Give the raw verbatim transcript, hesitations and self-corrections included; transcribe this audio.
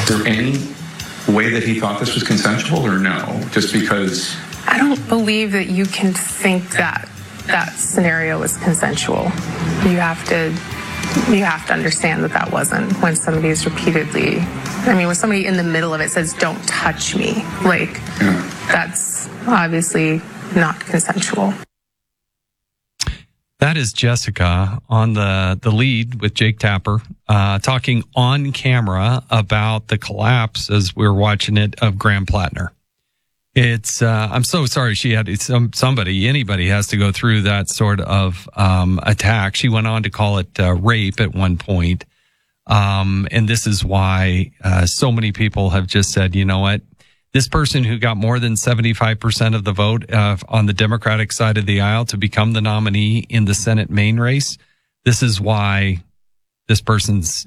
there any way that he thought this was consensual, or no? Just because... I don't believe that you can think that that scenario was consensual. You have to... You have to understand that that wasn't, when somebody's repeatedly, I mean, when somebody in the middle of it says, don't touch me, like, yeah. That's obviously not consensual. That is Jessica on the, the lead with Jake Tapper, uh, talking on camera about the collapse as we were watching it of Graham Plattner. It's, uh, I'm so sorry she had, it's um, somebody, anybody has to go through that sort of, um, attack. She went on to call it, uh, rape at one point. Um, and this is why, uh, so many people have just said, you know what? This person who got more than seventy-five percent of the vote, uh, on the Democratic side of the aisle to become the nominee in the Senate Maine race. This is why this person's